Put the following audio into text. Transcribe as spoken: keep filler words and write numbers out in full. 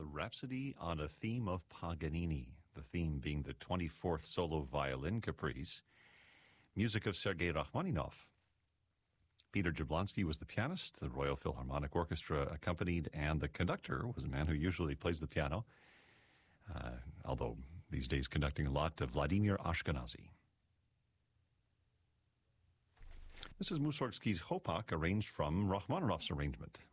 the Rhapsody on a Theme of Paganini, the theme being the twenty-fourth Solo Violin Caprice, music of Sergei Rachmaninoff. Peter Jablonski was the pianist, the Royal Philharmonic Orchestra accompanied, and the conductor was a man who usually plays the piano, uh, although these days conducting a lot, of Vladimir Ashkenazy. This is Mussorgsky's Hopak, arranged from Rachmaninoff's arrangement.